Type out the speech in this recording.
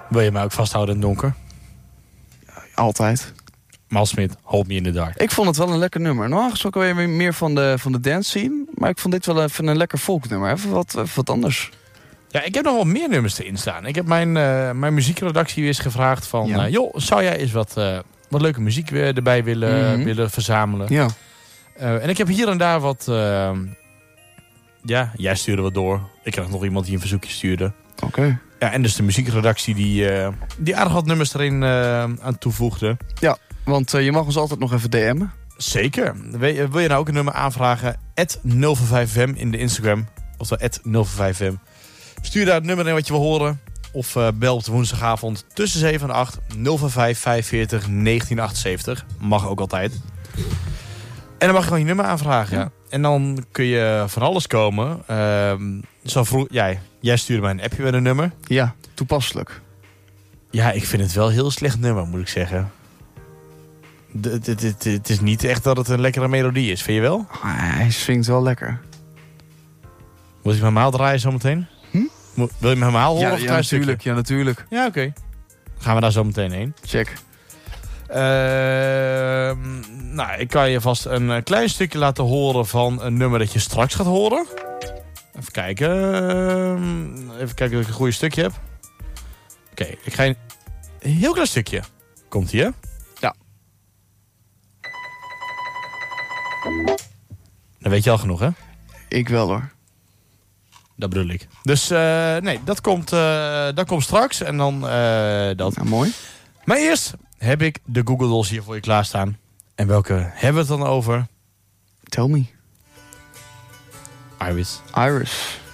Wil je mij ook vasthouden in het donker? Altijd. Mal Smit, Hold Me in the Dark. Ik vond het wel een lekker nummer. Normaal gesproken weer meer van de dance scene. Maar ik vond dit wel even een lekker folknummer. Even wat anders. Ja, ik heb nog wel meer nummers erin staan. Ik heb mijn muziekredactie weer eens gevraagd van... Ja. joh, zou jij eens wat leuke muziek weer erbij willen verzamelen? Ja. En ik heb hier en daar wat... jij stuurde wat door. Ik kreeg nog iemand die een verzoekje stuurde. Oké. Ja, en dus de muziekredactie die aardig wat nummers erin aan toevoegde. Ja, want je mag ons altijd nog even DM'en. Zeker. Wil je nou ook een nummer aanvragen? @045fm in de Instagram. Oftewel @045fm. Stuur daar het nummer in wat je wil horen. Of bel op de woensdagavond tussen 7 en 8. 045 45 1978. Mag ook altijd. En dan mag je gewoon je nummer aanvragen. Ja. En dan kun je van alles komen. Jij stuurde mij een appje met een nummer. Ja, toepasselijk. Ja, ik vind het wel een heel slecht nummer, moet ik zeggen. Het is niet echt dat het een lekkere melodie is. Vind je wel? Hij swingt wel lekker. Moet ik mijn maal draaien zometeen? Wil je mijn maal horen? Ja, natuurlijk. Ja, natuurlijk. Ja, oké. Gaan we daar zo meteen heen. Check. Ik kan je vast een klein stukje laten horen van een nummer dat je straks gaat horen. Even kijken. Even kijken of ik een goede stukje heb. Oké, ik ga een heel klein stukje. Komt ie, hè? Ja. Dan weet je al genoeg, hè? Ik wel, hoor. Dat bedoel ik. Dus dat komt straks. En dan dat. Ja, mooi. Maar eerst heb ik de Google Dolls hier voor je klaarstaan. En welke hebben we het dan over? Tell me. Iris. Iris.